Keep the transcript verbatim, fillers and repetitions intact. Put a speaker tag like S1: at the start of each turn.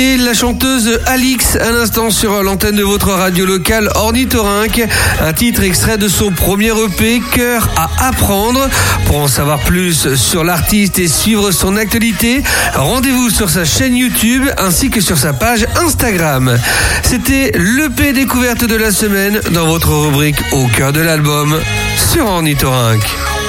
S1: Et la chanteuse Alix, à l'instant sur l'antenne de votre radio locale Ornithorynque, un titre extrait de son premier E P, Cœur à apprendre. Pour en savoir plus sur l'artiste et suivre son actualité, rendez-vous sur sa chaîne YouTube ainsi que sur sa page Instagram. C'était l'E P découverte de la semaine dans votre rubrique Au cœur de l'album sur Ornithorynque.